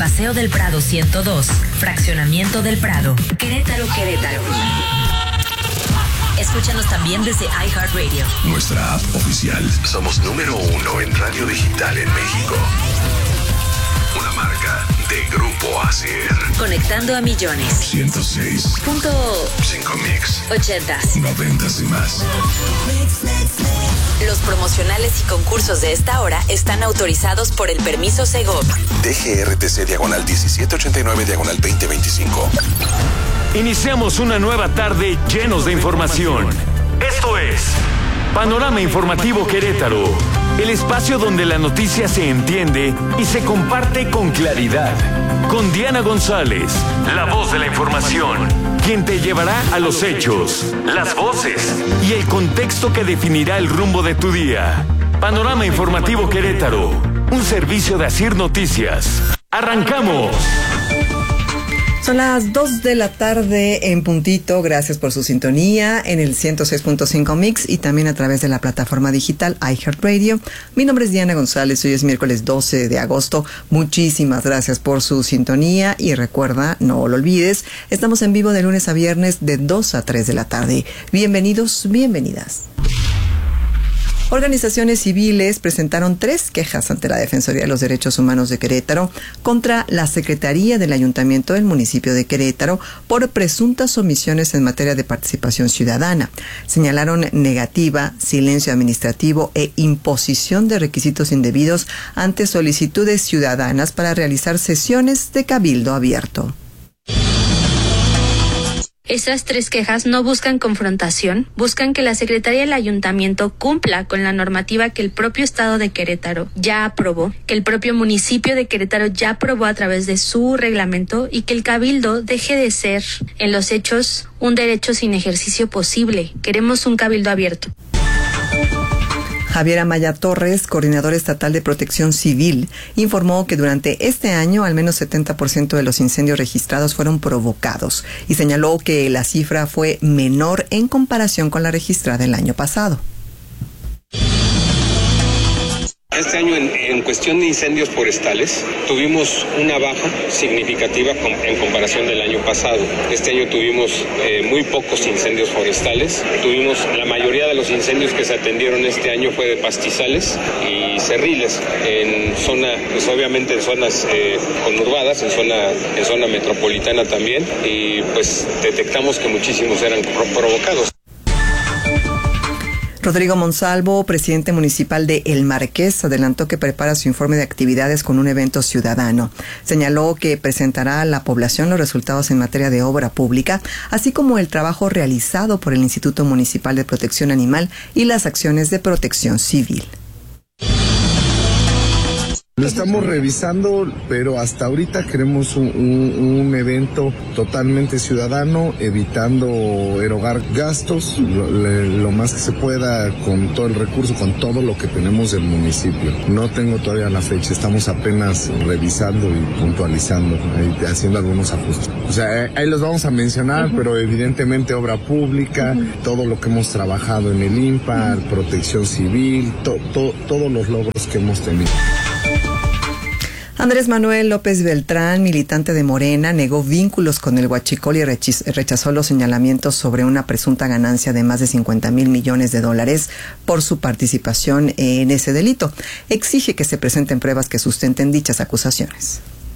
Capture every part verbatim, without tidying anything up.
Paseo del Prado ciento dos, Fraccionamiento del Prado, Querétaro, Querétaro. Escúchanos también desde iHeartRadio. Nuestra app oficial. Somos número uno en radio digital en México. Una marca de Grupo Asier. Conectando a millones. ciento seis Punto cinco mix. ochentas. Noventas y más. Los promocionales y concursos de esta hora están autorizados por el permiso Segov. D G R T C diagonal diecisiete ochenta y nueve diagonal veinte veinticinco. Iniciamos una nueva tarde llenos de información. Esto es Panorama Informativo Querétaro, el espacio donde la noticia se entiende y se comparte con claridad. Con Diana González, la voz de la información, quien te llevará a los hechos, las voces y el contexto que definirá el rumbo de tu día. Panorama Informativo Querétaro, un servicio de Asier Noticias. ¡Arrancamos! Son las dos de la tarde en puntito. Gracias por su sintonía en el ciento seis punto cinco Mix y también a través de la plataforma digital iHeartRadio. Mi nombre es Diana González. Hoy es miércoles doce de agosto. Muchísimas gracias por su sintonía y recuerda, no lo olvides, estamos en vivo de lunes a viernes de dos a tres de la tarde. Bienvenidos, bienvenidas. Organizaciones civiles presentaron tres quejas ante la Defensoría de los Derechos Humanos de Querétaro contra la Secretaría del Ayuntamiento del municipio de Querétaro por presuntas omisiones en materia de participación ciudadana. Señalaron negativa, silencio administrativo e imposición de requisitos indebidos ante solicitudes ciudadanas para realizar sesiones de cabildo abierto. Estas tres quejas no buscan confrontación, buscan que la Secretaría del Ayuntamiento cumpla con la normativa que el propio Estado de Querétaro ya aprobó, que el propio municipio de Querétaro ya aprobó a través de su reglamento y que el cabildo deje de ser, en los hechos, un derecho sin ejercicio posible. Queremos un cabildo abierto. Javier Amaya Torres, coordinador estatal de Protección Civil, informó que durante este año al menos setenta por ciento de los incendios registrados fueron provocados y señaló que la cifra fue menor en comparación con la registrada el año pasado. Este año, en, en cuestión de incendios forestales, tuvimos una baja significativa con, en comparación del año pasado. Este año tuvimos eh, muy pocos incendios forestales. Tuvimos, la mayoría de los incendios que se atendieron este año fue de pastizales y cerriles, en zona, pues obviamente en zonas eh, conurbadas, en zona, en zona metropolitana también, y pues detectamos que muchísimos eran provocados. Rodrigo Monsalvo, presidente municipal de El Marqués, adelantó que prepara su informe de actividades con un evento ciudadano. Señaló que presentará a la población los resultados en materia de obra pública, así como el trabajo realizado por el Instituto Municipal de Protección Animal y las acciones de protección civil. Lo estamos revisando, pero hasta ahorita queremos un, un, un evento totalmente ciudadano, evitando erogar gastos, lo, lo más que se pueda con todo el recurso, con todo lo que tenemos del municipio. No tengo todavía la fecha, estamos apenas revisando y puntualizando, ahí, haciendo algunos ajustes. O sea, ahí los vamos a mencionar, uh-huh. pero evidentemente obra pública, uh-huh. todo lo que hemos trabajado en el INPAR, uh-huh. protección civil, to, to, todos los logros que hemos tenido. Andrés Manuel López Beltrán, militante de Morena, negó vínculos con el huachicol y rechazó los señalamientos sobre una presunta ganancia de más de cincuenta mil millones de dólares por su participación en ese delito. Exige que se presenten pruebas que sustenten dichas acusaciones.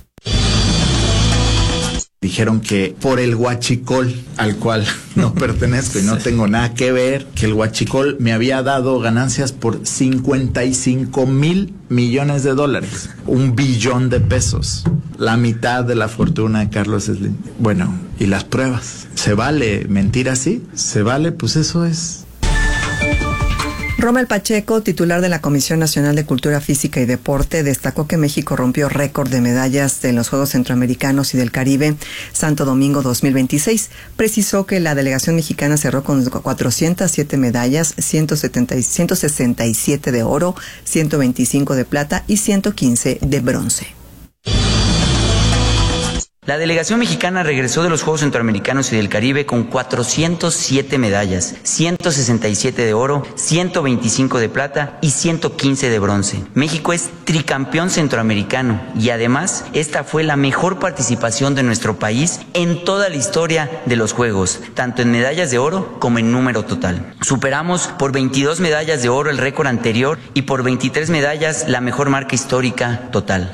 Dijeron que por el huachicol, al cual no pertenezco y no tengo nada que ver, que el huachicol me había dado ganancias por cincuenta y cinco mil millones de dólares, un billón de pesos, la mitad de la fortuna de Carlos Slim. Bueno, ¿y las pruebas? ¿Se vale mentir así? ¿Se vale? Pues eso es. Rommel Pacheco, titular de la Comisión Nacional de Cultura Física y Deporte, destacó que México rompió récord de medallas en los Juegos Centroamericanos y del Caribe Santo Domingo dos mil veintiséis. Precisó que la delegación mexicana cerró con cuatrocientas siete medallas, ciento setenta, ciento sesenta y siete de oro, ciento veinticinco de plata y ciento quince de bronce. La delegación mexicana regresó de los Juegos Centroamericanos y del Caribe con cuatrocientas siete medallas, ciento sesenta y siete de oro, ciento veinticinco de plata y ciento quince de bronce. México es tricampeón centroamericano y además esta fue la mejor participación de nuestro país en toda la historia de los Juegos, tanto en medallas de oro como en número total. Superamos por veintidós medallas de oro el récord anterior y por veintitrés medallas la mejor marca histórica total.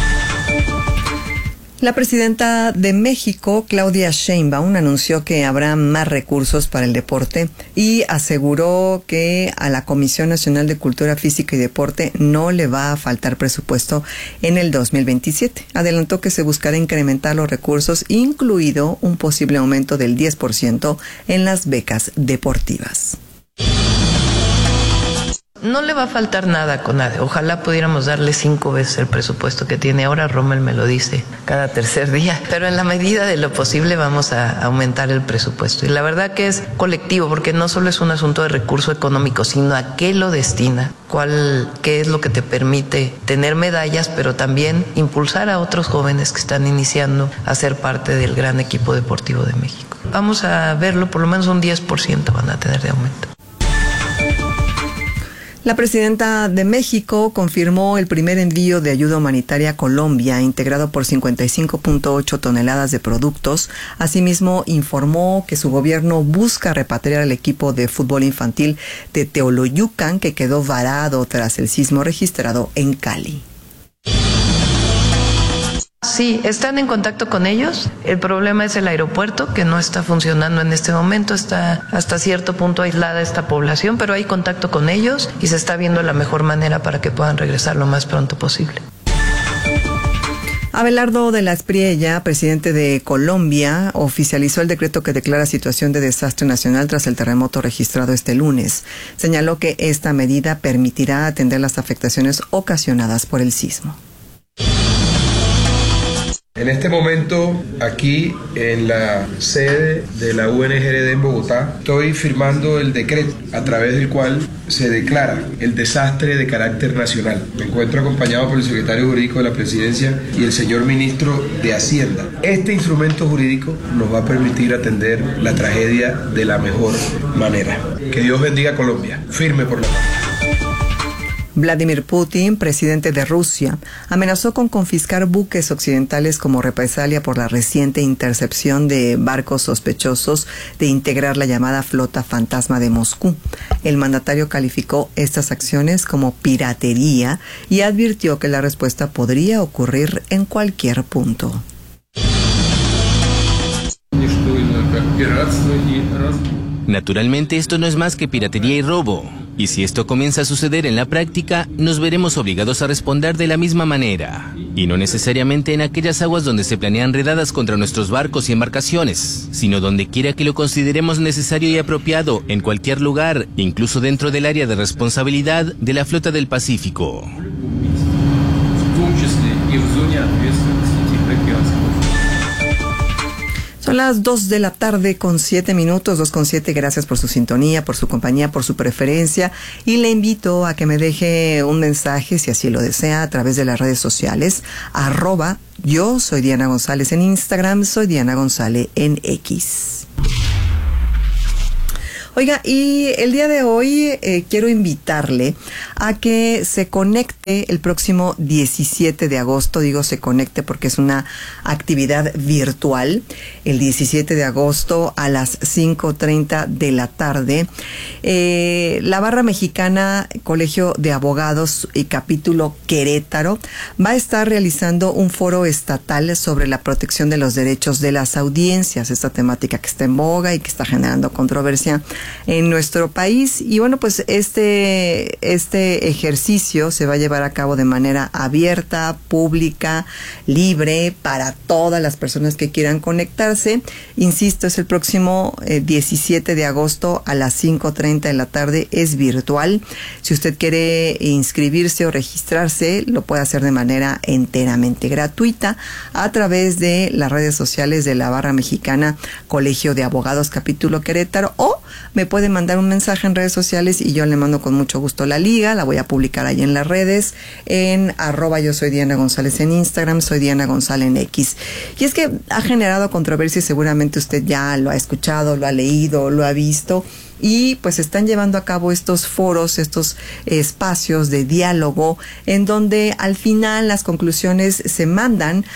La presidenta de México, Claudia Sheinbaum, anunció que habrá más recursos para el deporte y aseguró que a la Comisión Nacional de Cultura Física y Deporte no le va a faltar presupuesto en el dos mil veintisiete. Adelantó que se buscará incrementar los recursos, incluido un posible aumento del diez por ciento en las becas deportivas. No le va a faltar nada con nada. Ojalá pudiéramos darle cinco veces el presupuesto que tiene ahora. Rommel me lo dice cada tercer día. Pero en la medida de lo posible vamos a aumentar el presupuesto. Y la verdad que es colectivo, porque no solo es un asunto de recurso económico, sino a qué lo destina, cuál, qué es lo que te permite tener medallas, pero también impulsar a otros jóvenes que están iniciando a ser parte del gran equipo deportivo de México. Vamos a verlo, por lo menos un diez por ciento van a tener de aumento. La presidenta de México confirmó el primer envío de ayuda humanitaria a Colombia, integrado por cincuenta y cinco punto ocho toneladas de productos. Asimismo, informó que su gobierno busca repatriar al equipo de fútbol infantil de Teoloyucan, que quedó varado tras el sismo registrado en Cali. Sí, están en contacto con ellos. El problema es el aeropuerto, que no está funcionando en este momento. Está hasta cierto punto aislada esta población, pero hay contacto con ellos y se está viendo la mejor manera para que puedan regresar lo más pronto posible. Abelardo de la Espriella, presidente de Colombia, oficializó el decreto que declara situación de desastre nacional tras el terremoto registrado este lunes. Señaló que esta medida permitirá atender las afectaciones ocasionadas por el sismo. En este momento, aquí en la sede de la U N G R D en Bogotá, estoy firmando el decreto a través del cual se declara el desastre de carácter nacional. Me encuentro acompañado por el secretario jurídico de la Presidencia y el señor ministro de Hacienda. Este instrumento jurídico nos va a permitir atender la tragedia de la mejor manera. Que Dios bendiga a Colombia. Firme por la paz. Vladimir Putin, presidente de Rusia, amenazó con confiscar buques occidentales como represalia por la reciente intercepción de barcos sospechosos de integrar la llamada flota fantasma de Moscú. El mandatario calificó estas acciones como piratería y advirtió que la respuesta podría ocurrir en cualquier punto. Naturalmente, esto no es más que piratería y robo. Y si esto comienza a suceder en la práctica, nos veremos obligados a responder de la misma manera. Y no necesariamente en aquellas aguas donde se planean redadas contra nuestros barcos y embarcaciones, sino donde quiera que lo consideremos necesario y apropiado, en cualquier lugar, incluso dentro del área de responsabilidad de la Flota del Pacífico. Son las dos de la tarde con siete minutos, dos con siete. Gracias por su sintonía, por su compañía, por su preferencia. Y le invito a que me deje un mensaje, si así lo desea, a través de las redes sociales. Arroba, yo soy Diana González en Instagram, soy Diana González en X. Oiga, y el día de hoy eh, quiero invitarle a que se conecte el próximo diecisiete de agosto. Digo se conecte porque es una actividad virtual. El diecisiete de agosto a las cinco treinta de la tarde. Eh, la Barra Mexicana, Colegio de Abogados y Capítulo Querétaro va a estar realizando un foro estatal sobre la protección de los derechos de las audiencias. Esta temática que está en boga y que está generando controversia en nuestro país. Y bueno, pues este este ejercicio se va a llevar a cabo de manera abierta, pública, libre para todas las personas que quieran conectarse. Insisto, es el próximo eh, diecisiete de agosto a las cinco treinta de la tarde, es virtual. Si usted quiere inscribirse o registrarse, lo puede hacer de manera enteramente gratuita a través de las redes sociales de la Barra Mexicana Colegio de Abogados Capítulo Querétaro o me puede mandar un mensaje en redes sociales y yo le mando con mucho gusto la liga. La voy a publicar ahí en las redes, en arroba yo soy Diana González en Instagram, soy Diana González en X. Y es que ha generado controversia y seguramente usted ya lo ha escuchado, lo ha leído, lo ha visto. Y pues están llevando a cabo estos foros, estos espacios de diálogo en donde al final las conclusiones se mandan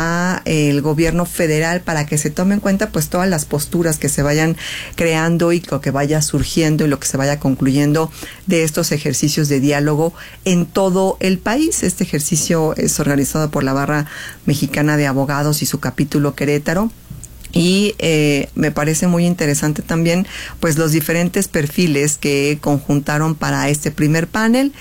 a el gobierno federal para que se tome en cuenta pues todas las posturas que se vayan creando y lo que vaya surgiendo y lo que se vaya concluyendo de estos ejercicios de diálogo en todo el país. Este ejercicio es organizado por la Barra Mexicana de Abogados y su capítulo Querétaro. Y eh, me parece muy interesante también pues los diferentes perfiles que conjuntaron para este primer panel.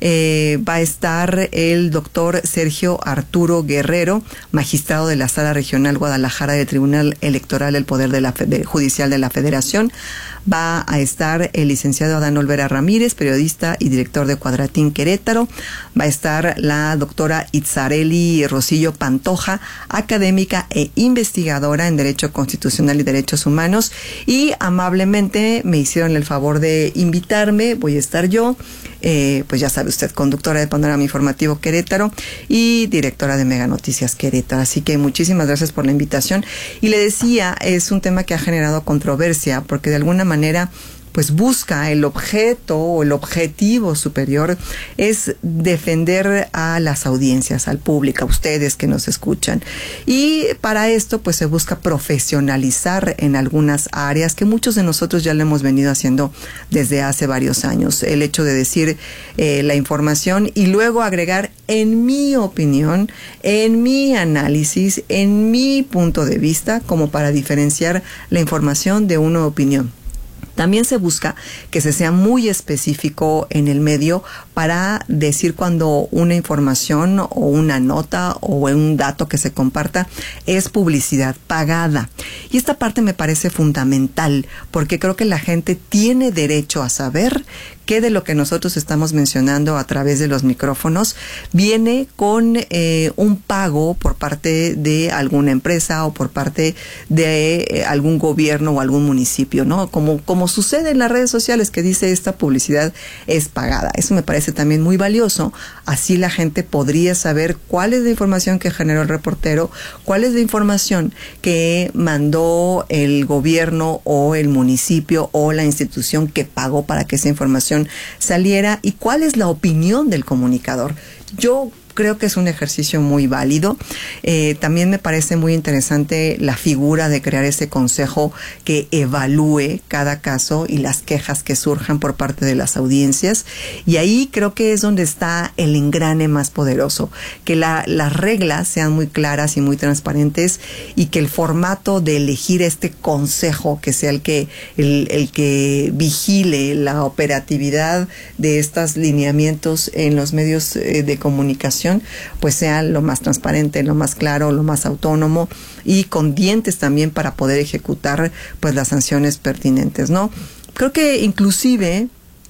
Eh, va a estar el doctor Sergio Arturo Guerrero, magistrado de la Sala Regional Guadalajara del Tribunal Electoral del Poder de la Fede- Judicial de la Federación. Va a estar el licenciado Adán Olvera Ramírez, periodista y director de Cuadratín Querétaro. Va a estar la doctora Itzareli Rosillo Pantoja, académica e investigadora en Derecho Constitucional y Derechos Humanos. Y amablemente me hicieron el favor de invitarme. Voy a estar yo, eh, pues ya sabe usted, conductora de Panorama Informativo Querétaro y directora de Mega Noticias Querétaro. Así que muchísimas gracias por la invitación. Y le decía, es un tema que ha generado controversia porque de alguna manera pues busca el objeto o el objetivo superior es defender a las audiencias, al público, a ustedes que nos escuchan. Y para esto pues se busca profesionalizar en algunas áreas que muchos de nosotros ya lo hemos venido haciendo desde hace varios años. El hecho de decir eh, la información y luego agregar en mi opinión, en mi análisis, en mi punto de vista, como para diferenciar la información de una opinión. También se busca que se sea muy específico en el medio para decir cuando una información o una nota o un dato que se comparta es publicidad pagada. Y esta parte me parece fundamental porque creo que la gente tiene derecho a saber qué de lo que nosotros estamos mencionando a través de los micrófonos viene con eh, un pago por parte de alguna empresa o por parte de eh, algún gobierno o algún municipio, ¿no? Como, como sucede en las redes sociales que dice esta publicidad es pagada. Eso me parece también muy valioso. Así la gente podría saber cuál es la información que generó el reportero, cuál es la información que mandó el gobierno o el municipio o la institución que pagó para que esa información saliera y cuál es la opinión del comunicador. Yo creo que es un ejercicio muy válido. Eh, también me parece muy interesante la figura de crear ese consejo que evalúe cada caso y las quejas que surjan por parte de las audiencias. Y ahí creo que es donde está el engrane más poderoso, que la, las reglas sean muy claras y muy transparentes y que el formato de elegir este consejo que sea el que, el, el que vigile la operatividad de estos lineamientos en los medios eh, de comunicación pues sea lo más transparente, lo más claro, lo más autónomo y con dientes también para poder ejecutar pues las sanciones pertinentes, ¿no? Creo que inclusive,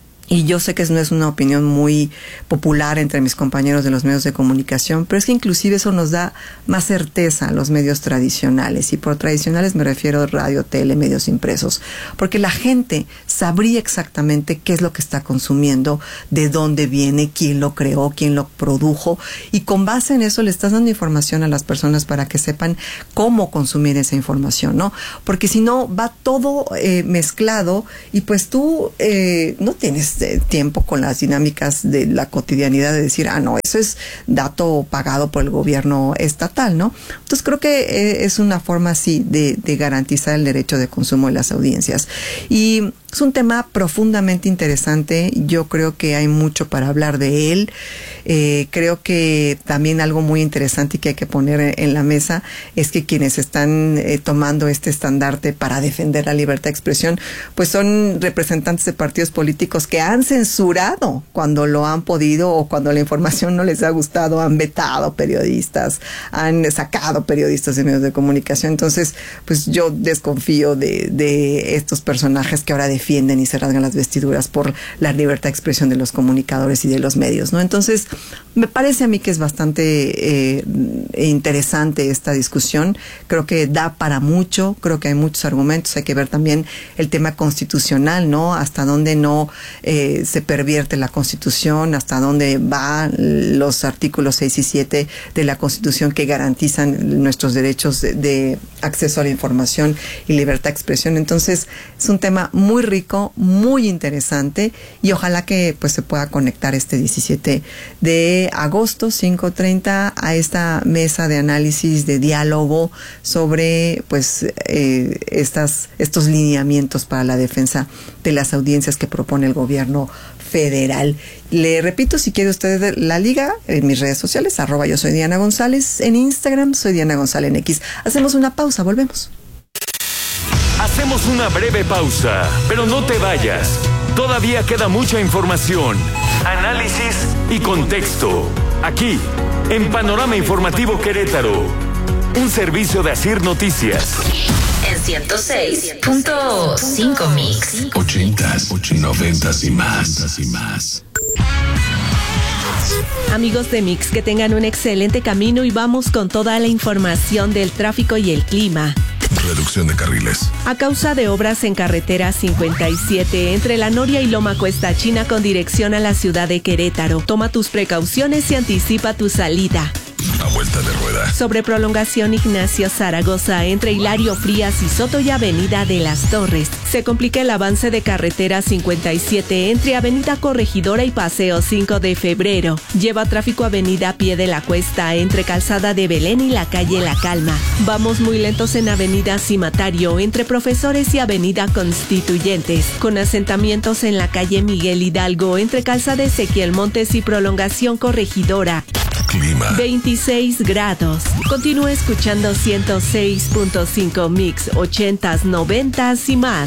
y yo sé que no es una opinión muy popular entre mis compañeros de los medios de comunicación, pero es que inclusive eso nos da más certeza a los medios tradicionales. Y por tradicionales me refiero a radio, tele, medios impresos. Porque la gente sabría exactamente qué es lo que está consumiendo, de dónde viene, quién lo creó, quién lo produjo. Y con base en eso le estás dando información a las personas para que sepan cómo consumir esa información, ¿no? Porque si no, va todo eh, mezclado y pues tú eh, no tienes tiempo con las dinámicas de la cotidianidad de decir, ah, no, eso es dato pagado por el gobierno estatal, ¿no? Entonces creo que eh, es una forma así de, de garantizar el derecho de consumo de las audiencias. Y es un tema profundamente interesante. Yo creo que hay mucho para hablar de él. Eh, creo que también algo muy interesante y que hay que poner en la mesa es que quienes están eh, tomando este estandarte para defender la libertad de expresión, pues son representantes de partidos políticos que han censurado cuando lo han podido o cuando la información no les ha gustado, han vetado periodistas, han sacado periodistas de medios de comunicación. Entonces, pues yo desconfío de, de estos personajes que ahora defienden defienden y se rasgan las vestiduras por la libertad de expresión de los comunicadores y de los medios, ¿no? Entonces, me parece a mí que es bastante eh, interesante esta discusión. Creo que da para mucho, creo que hay muchos argumentos. Hay que ver también el tema constitucional, ¿no? Hasta dónde no eh, se pervierte la Constitución, hasta dónde van los artículos seis y siete de la Constitución que garantizan nuestros derechos de, de acceso a la información y libertad de expresión. Entonces, es un tema muy rico, muy interesante, y ojalá que pues se pueda conectar este diecisiete de agosto, cinco treinta, a esta mesa de análisis, de diálogo sobre pues eh, estas estos lineamientos para la defensa de las audiencias que propone el gobierno federal. Le repito, si quiere usted la liga, en mis redes sociales, arroba yo soy Diana González, en Instagram soy Diana González en X. Hacemos una pausa, volvemos. Hacemos una breve pausa, pero no te vayas. Todavía queda mucha información, análisis y contexto. Aquí, en Panorama Informativo Querétaro, un servicio de Asir Noticias. En ciento seis punto cinco Mix. Ochentas, noventas y más. y más. Amigos de Mix, que tengan un excelente camino y vamos con toda la información del tráfico y el clima. Reducción de carriles. A causa de obras en carretera cincuenta y siete entre La Noria y Loma Cuesta China con dirección a la ciudad de Querétaro. Toma tus precauciones y anticipa tu salida. A vuelta de rueda. Sobre prolongación Ignacio Zaragoza entre Hilario Frías y Soto y Avenida de las Torres. Se complica el avance de carretera cincuenta y siete entre Avenida Corregidora y Paseo cinco de febrero. Lleva tráfico Avenida Pie de la Cuesta entre Calzada de Belén y la calle La Calma. Vamos muy lentos en Avenida Cimatario entre Profesores y Avenida Constituyentes. Con asentamientos en la calle Miguel Hidalgo entre Calzada Ezequiel Montes y prolongación Corregidora. Clima. veintiséis grados. Continúa escuchando ciento seis punto cinco Mix, ochentas, noventas y más.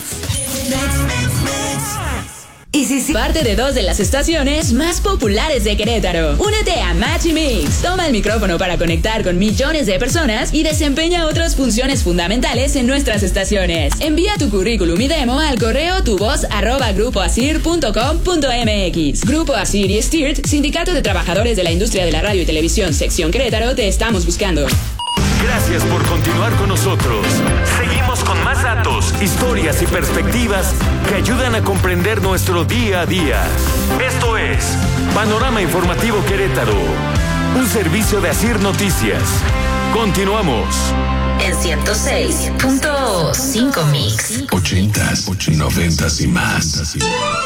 Y si sí, parte de dos de las estaciones más populares de Querétaro. Únete a Match y Mix. Toma el micrófono para conectar con millones de personas y desempeña otras funciones fundamentales en nuestras estaciones. Envía tu currículum y demo al correo tuvoz arroba grupo asir punto com punto mx. Grupo Asir y Stirt, Sindicato de Trabajadores de la Industria de la Radio y Televisión, Sección Querétaro, te estamos buscando. Gracias por continuar con nosotros. Seguimos con más datos, historias y perspectivas que ayudan a comprender nuestro día a día. Esto es Panorama Informativo Querétaro, un servicio de Asir Noticias. Continuamos. En ciento seis punto cinco Mix. Ochentas, noventas y más.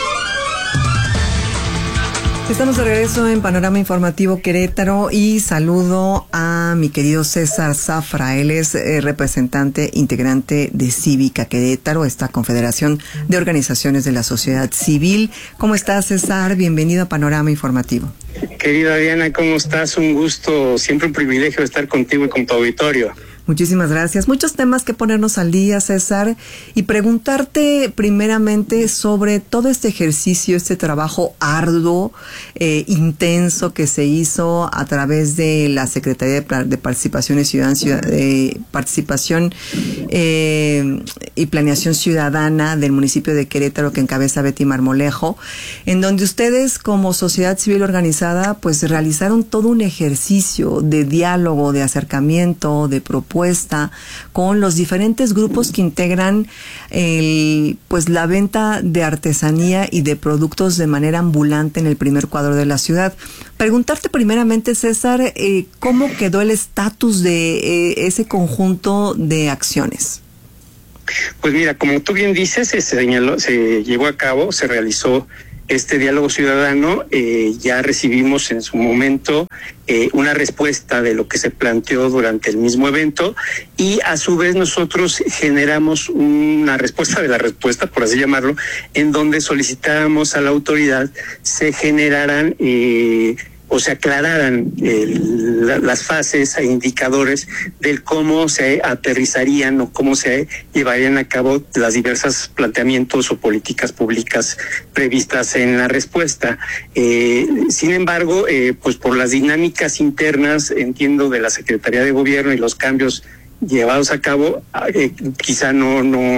Estamos de regreso en Panorama Informativo Querétaro y saludo a mi querido César Zafra. Él es eh, representante integrante de Cívica Querétaro, esta confederación de organizaciones de la sociedad civil. ¿Cómo estás, César? Bienvenido a Panorama Informativo. Querida Diana, ¿cómo estás? Un gusto, siempre un privilegio estar contigo y con tu auditorio. Muchísimas gracias. Muchos temas que ponernos al día, César, y preguntarte primeramente sobre todo este ejercicio, este trabajo arduo, eh, intenso que se hizo a través de la Secretaría de, de Participación y Ciudad, eh, Participación eh, y Planeación Ciudadana del municipio de Querétaro, que encabeza Betty Marmolejo, en donde ustedes como sociedad civil organizada pues realizaron todo un ejercicio de diálogo, de acercamiento, de propuesta con los diferentes grupos que integran el, pues la venta de artesanía y de productos de manera ambulante en el primer cuadro de la ciudad. Preguntarte primeramente, César, eh, ¿cómo quedó el estatus de eh, ese conjunto de acciones? Pues mira, como tú bien dices, se señaló, se llevó a cabo, se realizó este diálogo ciudadano. Eh, ya recibimos en su momento eh, una respuesta de lo que se planteó durante el mismo evento y a su vez nosotros generamos una respuesta de la respuesta, por así llamarlo, en donde solicitábamos a la autoridad se generaran eh, o se aclararan eh, la, las fases e indicadores del cómo se aterrizarían o cómo se llevarían a cabo las diversas planteamientos o políticas públicas previstas en la respuesta. Eh, sin embargo, eh, pues por las dinámicas internas, entiendo, de la Secretaría de Gobierno y los cambios llevados a cabo, eh, quizá no, no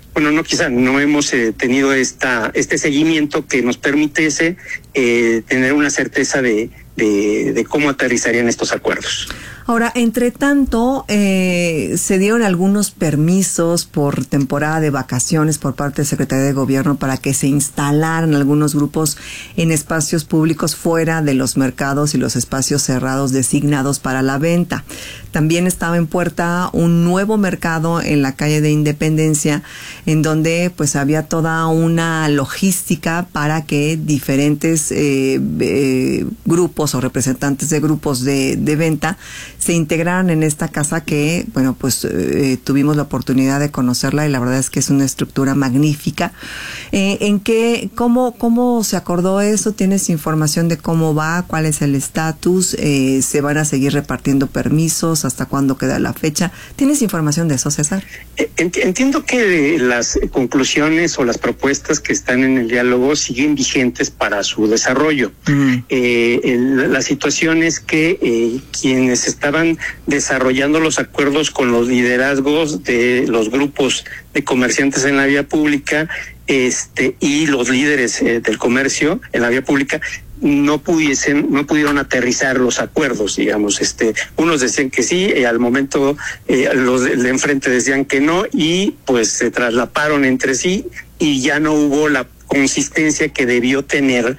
bueno, no quizá, no hemos eh, tenido esta este seguimiento que nos permitiese eh, tener una certeza de, de, de cómo aterrizarían estos acuerdos. Ahora, entre tanto, eh, se dieron algunos permisos por temporada de vacaciones por parte de Secretaría de Gobierno para que se instalaran algunos grupos en espacios públicos fuera de los mercados y los espacios cerrados designados para la venta. También estaba en puerta un nuevo mercado en la calle de Independencia, en donde pues había toda una logística para que diferentes eh, eh, grupos o representantes de grupos de, de venta se integraran en esta casa que, bueno, pues eh, tuvimos la oportunidad de conocerla y la verdad es que es una estructura magnífica. Eh, ¿En qué, cómo, cómo se acordó eso? ¿Tienes información de cómo va? ¿Cuál es el estatus? Eh, ¿Se van a seguir repartiendo permisos? ¿Hasta cuándo queda la fecha? ¿Tienes información de eso, César? Entiendo que las conclusiones o las propuestas que están en el diálogo siguen vigentes para su desarrollo. Mm. Eh, el, la situación es que eh, quienes estaban desarrollando los acuerdos con los liderazgos de los grupos de comerciantes en la vía pública este y los líderes eh, del comercio en la vía pública no pudiesen, no pudieron aterrizar los acuerdos, digamos, este, unos decían que sí, y al momento eh, los de, de enfrente decían que no, y pues se traslaparon entre sí y ya no hubo la consistencia que debió tener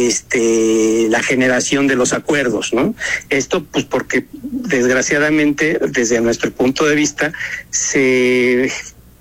este la generación de los acuerdos, ¿no? Esto pues porque desgraciadamente desde nuestro punto de vista se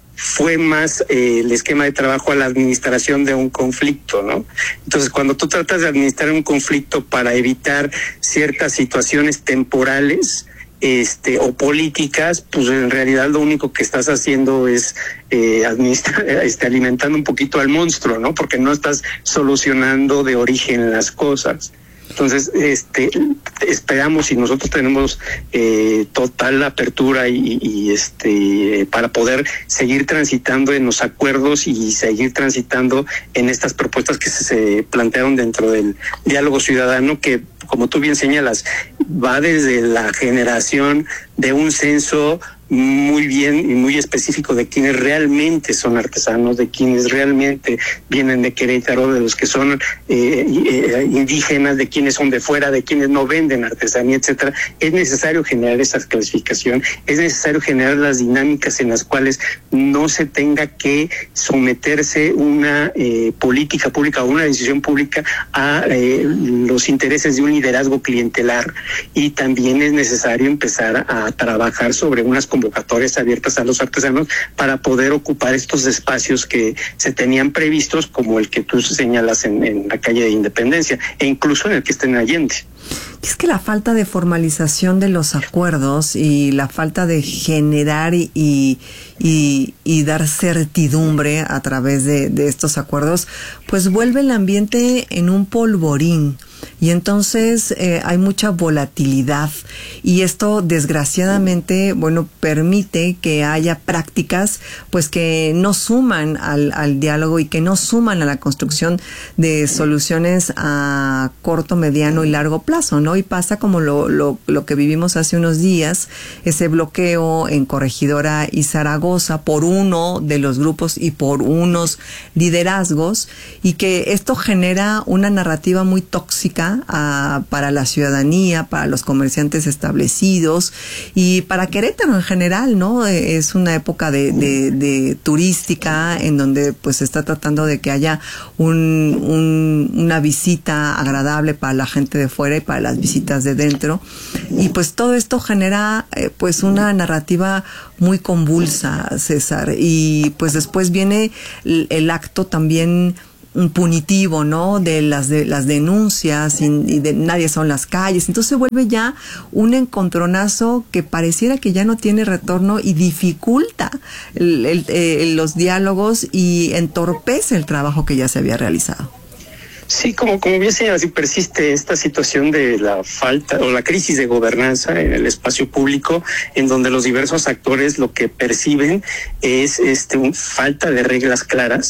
fue más eh, el esquema de trabajo a la administración de un conflicto, ¿no? Entonces, cuando tú tratas de administrar un conflicto para evitar ciertas situaciones temporales este o políticas, pues en realidad lo único que estás haciendo es eh, administrar, este, alimentando un poquito al monstruo, ¿no? Porque no estás solucionando de origen las cosas. Entonces, este, esperamos y nosotros tenemos eh, total apertura y, y este para poder seguir transitando en los acuerdos y seguir transitando en estas propuestas que se, se plantearon dentro del diálogo ciudadano, que, como tú bien señalas, va desde la generación de un censo muy bien y muy específico de quienes realmente son artesanos, de quienes realmente vienen de Querétaro, de los que son eh, eh, indígenas, de quienes son de fuera, de quienes no venden artesanía, etcétera. Es necesario generar esa clasificación, es necesario generar las dinámicas en las cuales no se tenga que someterse una eh, política pública o una decisión pública a eh, los intereses de un liderazgo clientelar, y también es necesario empezar a trabajar sobre unas convocatorias abiertas a los artesanos para poder ocupar estos espacios que se tenían previstos, como el que tú señalas en, en la calle de Independencia, e incluso en el que está en Allende. Es que la falta de formalización de los acuerdos y la falta de generar y, y, y, y dar certidumbre a través de, de estos acuerdos, pues vuelve el ambiente en un polvorín. Y entonces eh, hay mucha volatilidad, y esto desgraciadamente, bueno, permite que haya prácticas pues que no suman al, al diálogo y que no suman a la construcción de soluciones a corto, mediano y largo plazo, ¿no? Y pasa como lo, lo, lo que vivimos hace unos días, ese bloqueo en Corregidora y Zaragoza por uno de los grupos y por unos liderazgos, y que esto genera una narrativa muy tóxica A, para la ciudadanía, para los comerciantes establecidos y para Querétaro en general, ¿no? Es una época de, de, de turística en donde pues se está tratando de que haya un, un, una visita agradable para la gente de fuera y para las visitas de dentro, y pues todo esto genera eh, pues una narrativa muy convulsa, César, y pues después viene el, el acto también punitivo, ¿no? De las de las denuncias y, y de nadie son las calles. Entonces se vuelve ya un encontronazo que pareciera que ya no tiene retorno y dificulta el, el, el, los diálogos y entorpece el trabajo que ya se había realizado. Sí, como, como bien señalas, sí persiste esta situación de la falta o la crisis de gobernanza en el espacio público, en donde los diversos actores lo que perciben es este un falta de reglas claras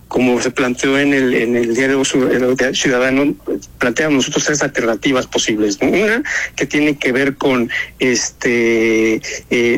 como se planteó en el en el diálogo ciudadano, planteamos nosotros tres alternativas posibles, ¿no? Una que tiene que ver con este eh,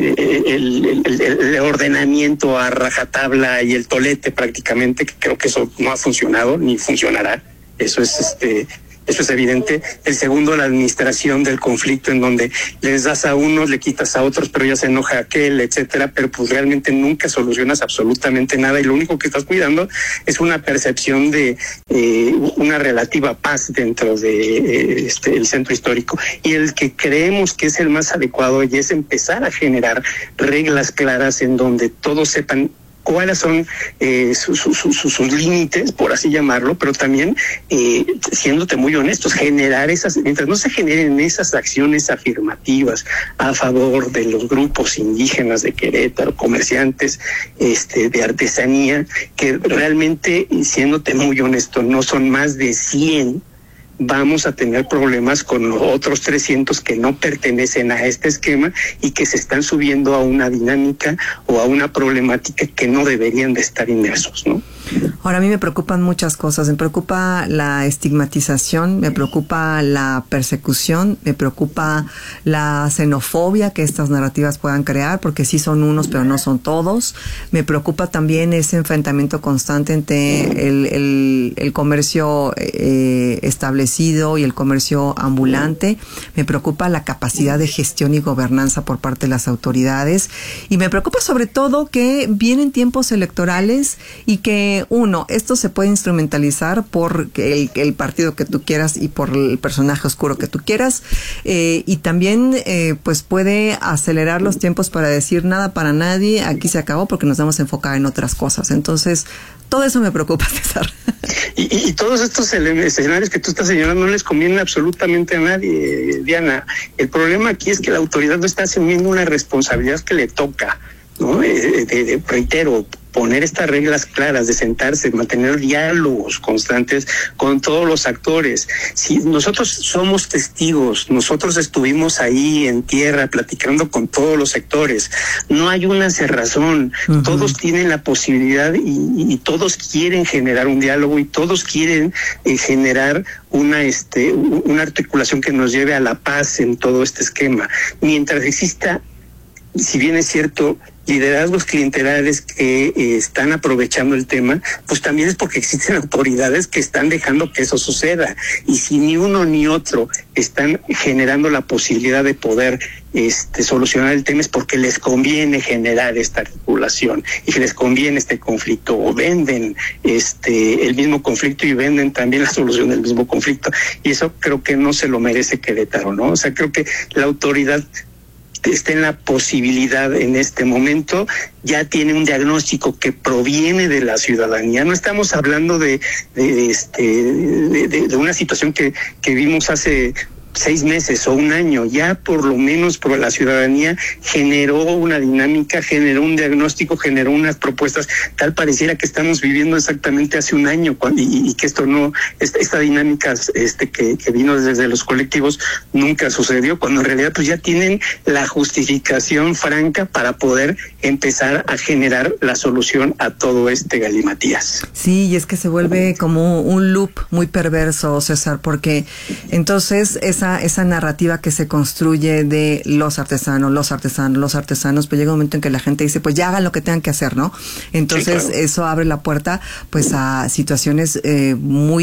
el, el, el ordenamiento a rajatabla y el tolete prácticamente, que creo que eso no ha funcionado ni funcionará. Eso es este Eso es evidente. El segundo, la administración del conflicto, en donde les das a unos, le quitas a otros, pero ya se enoja aquel, etcétera, pero pues realmente nunca solucionas absolutamente nada, y lo único que estás cuidando es una percepción de eh, una relativa paz dentro de eh, este el centro histórico. Y el que creemos que es el más adecuado y es empezar a generar reglas claras en donde todos sepan cuáles son eh, sus, sus, sus, sus límites, por así llamarlo, pero también, eh, siéndote muy honestos, generar esas, mientras no se generen esas acciones afirmativas a favor de los grupos indígenas de Querétaro, comerciantes este, de artesanía, que realmente, siéndote muy honesto, no son más de cien, vamos a tener problemas con los otros trescientos que no pertenecen a este esquema y que se están subiendo a una dinámica o a una problemática que no deberían de estar inmersos, ¿no? Ahora, a mí me preocupan muchas cosas. Me preocupa la estigmatización, me preocupa la persecución, me preocupa la xenofobia que estas narrativas puedan crear, porque sí son unos, pero no son todos. Me preocupa también ese enfrentamiento constante entre el, el, el comercio eh, establecido y el comercio ambulante. Me preocupa la capacidad de gestión y gobernanza por parte de las autoridades. Y me preocupa sobre todo que vienen tiempos electorales y que uno, esto se puede instrumentalizar por el, el partido que tú quieras y por el personaje oscuro que tú quieras, eh, y también eh, pues puede acelerar los tiempos para decir nada para nadie, aquí se acabó, porque nos vamos a enfocar en otras cosas. Entonces, todo eso me preocupa, César. Y, y, y todos estos escenarios que tú estás señalando no les convienen absolutamente a nadie, Diana. El problema aquí es que la autoridad no está asumiendo una responsabilidad que le toca, ¿no? De, de, de, reitero, poner estas reglas claras, de sentarse, mantener diálogos constantes con todos los actores. Si nosotros somos testigos, nosotros estuvimos ahí en tierra platicando con todos los sectores, no hay una cerrazón, uh-huh. Todos tienen la posibilidad y, y todos quieren generar un diálogo y todos quieren eh, generar una este una articulación que nos lleve a la paz en todo este esquema. Mientras exista, si bien es cierto, liderazgos clientelares que eh, están aprovechando el tema, pues también es porque existen autoridades que están dejando que eso suceda. Y si ni uno ni otro están generando la posibilidad de poder este solucionar el tema, es porque les conviene generar esta articulación y que les conviene este conflicto, o venden este el mismo conflicto y venden también la solución del mismo conflicto. Y eso creo que no se lo merece Querétaro, ¿no? O sea, creo que la autoridad está en la posibilidad en este momento, ya tiene un diagnóstico que proviene de la ciudadanía. No estamos hablando de, de este de, de, de una situación que, que vimos hace seis meses o un año. Ya por lo menos por la ciudadanía generó una dinámica, generó un diagnóstico, generó unas propuestas. Tal pareciera que estamos viviendo exactamente hace un año y, y que esto no, esta, esta dinámica este que, que vino desde los colectivos nunca sucedió, cuando en realidad pues ya tienen la justificación franca para poder empezar a generar la solución a todo este galimatías. Sí, y es que se vuelve como un loop muy perverso, César, porque entonces es Esa, esa narrativa que se construye de los artesanos, los artesanos, los artesanos, pues llega un momento en que la gente dice, pues ya hagan lo que tengan que hacer, ¿no? Entonces, sí, claro. Eso abre la puerta, pues, a situaciones eh,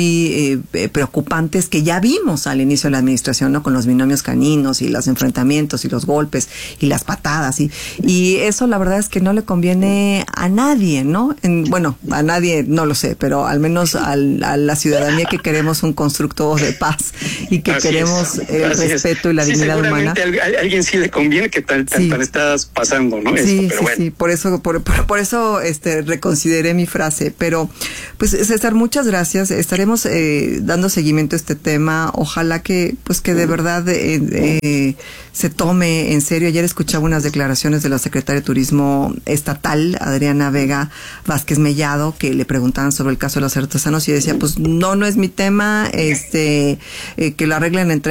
muy eh, preocupantes que ya vimos al inicio de la administración, ¿no? Con los binomios caninos y los enfrentamientos y los golpes y las patadas, y, y eso la verdad es que no le conviene a nadie, ¿no? En, bueno, a nadie, no lo sé, pero al menos al, a la ciudadanía que queremos un constructo de paz y que Así queremos es. el Así respeto es. y la sí, dignidad humana. A alguien sí le conviene que tal, tal, sí. tal estás pasando, ¿no? Sí, Esto, pero sí, bueno. sí, por eso, por, por, por eso este, reconsideré mi frase. Pero, pues, César, muchas gracias. Estaremos eh, dando seguimiento a este tema. Ojalá que, pues, que de verdad eh, eh, se tome en serio. Ayer escuchaba unas declaraciones de la secretaria de Turismo Estatal, Adriana Vega Vázquez Mellado, que le preguntaban sobre el caso de los artesanos y decía, pues, no, no es mi tema, este, eh, que lo arreglen entre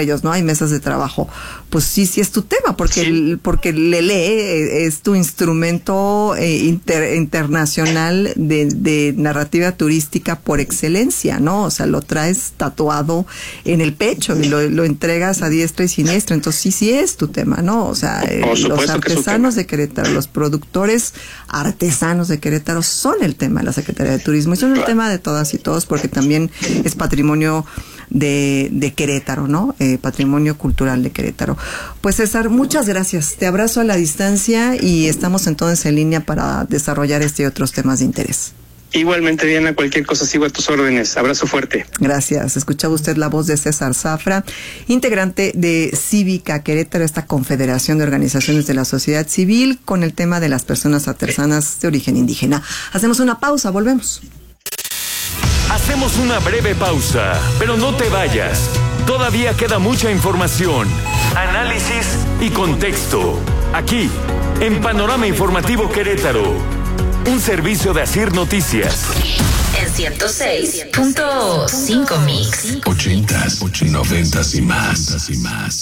ellos, ¿no? Hay mesas de trabajo. Pues sí, sí es tu tema, porque, sí. el, porque Lele es tu instrumento eh, inter, internacional de, de narrativa turística por excelencia, ¿no? O sea, lo traes tatuado en el pecho y lo, lo entregas a diestra y siniestra. Entonces sí, sí es tu tema, ¿no? O sea, eh, los artesanos de Querétaro, los productores artesanos de Querétaro son el tema de la Secretaría de Turismo. Y son el tema de todas y todos, porque también es patrimonio de, de Querétaro, ¿no? Eh, patrimonio cultural de Querétaro. Pues César, muchas gracias. Te abrazo a la distancia y estamos entonces en línea para desarrollar este y otros temas de interés. Igualmente, Diana, cualquier cosa sigo a tus órdenes. Abrazo fuerte. Gracias. Escuchaba usted la voz de César Zafra, integrante de Cívica Querétaro, esta confederación de organizaciones de la sociedad civil, con el tema de las personas artesanas de origen indígena. Hacemos una pausa, volvemos. Hacemos una breve pausa, pero no te vayas. Todavía queda mucha información, análisis y contexto. Aquí, en Panorama Informativo Querétaro. Un servicio de Asir Noticias. En ciento seis punto cinco Mix. Ochentas, noventas y más. Y más.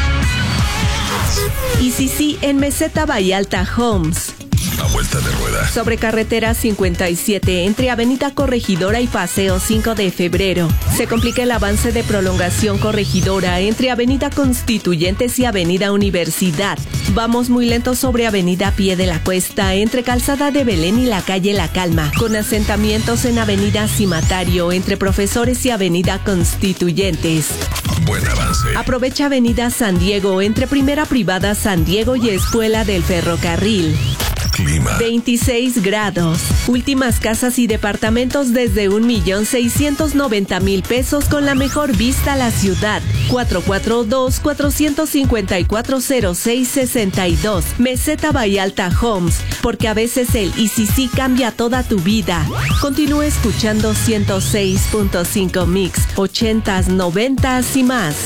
Y sí, sí, en Meseta Vallalta Homes. A vuelta de rueda. Sobre carretera cincuenta y siete, entre Avenida Corregidora y Paseo cinco de febrero. Se complica el avance de prolongación Corregidora entre Avenida Constituyentes y Avenida Universidad. Vamos muy lento sobre Avenida Pie de la Cuesta, entre Calzada de Belén y la calle La Calma, con asentamientos en Avenida Cimatario, entre Profesores y Avenida Constituyentes. Buen avance. Aprovecha Avenida San Diego, entre Primera Privada San Diego y Escuela del Ferrocarril. Clima. veintiséis grados. Últimas casas y departamentos desde un millón seiscientos noventa mil pesos con la mejor vista a la ciudad. cuatro cuatro dos, cuatro cinco cuatro, cero seis seis dos. Meseta Vallalta Homes, porque a veces el y si sí cambia toda tu vida. Continúa escuchando ciento seis punto cinco Mix, ochentas, noventas y más.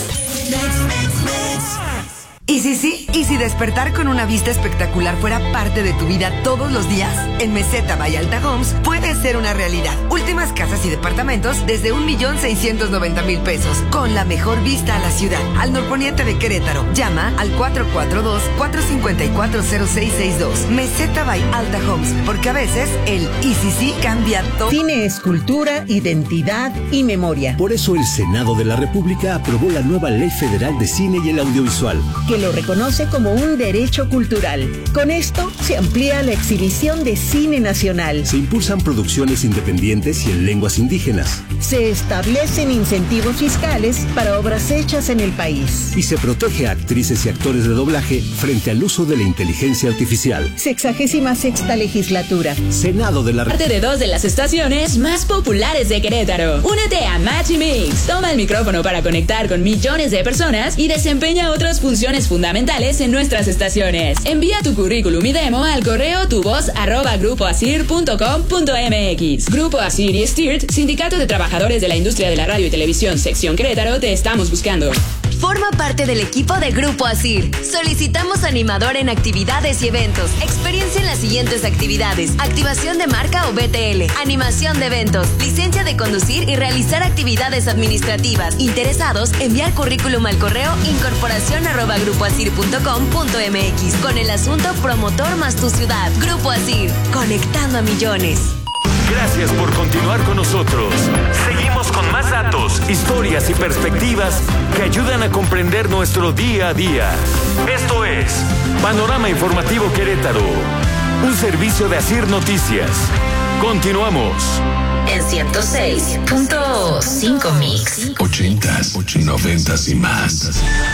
¿Y si sí? ¿Y si despertar con una vista espectacular fuera parte de tu vida todos los días? En Meseta Vallalta Homes puede ser una realidad. Últimas casas y departamentos desde un millón seiscientos noventa mil pesos, con la mejor vista a la ciudad, al norponiente de Querétaro. Llama al cuatro cuatro dos, cuatro cinco cuatro, cero seis seis dos. Meseta Vallalta Homes, porque a veces el y si sí cambia todo. Cine es cultura, identidad y memoria. Por eso el Senado de la República aprobó la nueva Ley Federal de Cine y el Audiovisual, que lo reconoce como un derecho cultural. Con esto se amplía la exhibición de cine nacional. Se impulsan producciones independientes y en lenguas indígenas. Se establecen incentivos fiscales para obras hechas en el país. Y se protege a actrices y actores de doblaje frente al uso de la inteligencia artificial. Sexagésima sexta legislatura. Senado de la República. Parte de dos de las estaciones más populares de Querétaro. Únete a Match y Mix. Toma el micrófono para conectar con millones de personas y desempeña otras funciones fundamentales en nuestras estaciones. Envía tu currículum y demo al correo tuvoz arroba grupo asir punto com punto mx. Grupo Asir y Stirt, Sindicato de Trabajadores de la Industria de la Radio y Televisión, Sección Querétaro, te estamos buscando. Forma parte del equipo de Grupo Asir. Solicitamos animador en actividades y eventos. Experiencia en las siguientes actividades: activación de marca o B T L, animación de eventos, licencia de conducir y realizar actividades administrativas. Interesados, enviar currículum al correo incorporación arroba grupo asir punto com punto mx con el asunto promotor más tu ciudad. Grupo Asir, conectando a millones. Gracias por continuar con nosotros. Seguimos con más datos, historias y perspectivas que ayudan a comprender nuestro día a día. Esto es Panorama Informativo Querétaro, un servicio de Asir Noticias. Continuamos. En ciento seis punto cinco Mix. Ochentas, noventas y más.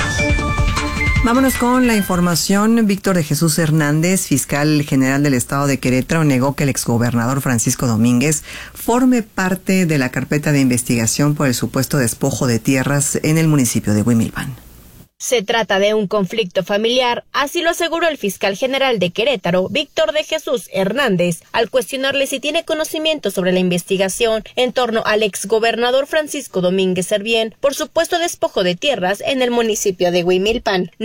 Vámonos con la información. Víctor de Jesús Hernández, fiscal general del estado de Querétaro, negó que el exgobernador Francisco Domínguez forme parte de la carpeta de investigación por el supuesto despojo de tierras en el municipio de Huimilpan. Se trata de un conflicto familiar, así lo aseguró el fiscal general de Querétaro, Víctor de Jesús Hernández, al cuestionarle si tiene conocimiento sobre la investigación en torno al exgobernador Francisco Domínguez Servién por supuesto despojo de tierras en el municipio de Huimilpan.